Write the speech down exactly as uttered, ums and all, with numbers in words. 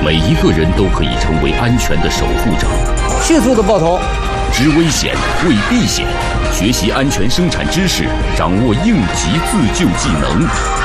每一个人都可以成为安全的守护者。 迅速的爆头， 知危险，会避险，学习安全生产知识，掌握应急自救技能。